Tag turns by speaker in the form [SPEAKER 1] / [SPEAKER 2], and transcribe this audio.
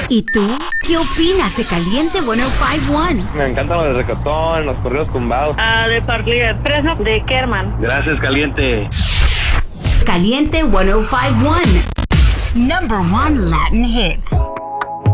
[SPEAKER 1] ¿Y tú? ¿Qué opinas de Caliente 105.1?
[SPEAKER 2] Me encantan los de reggaetón, los corridos tumbados.
[SPEAKER 3] De Parlier, Fresno, de Kerman.
[SPEAKER 2] Gracias, Caliente.
[SPEAKER 1] Caliente 105.1. Number 1 Latin hits.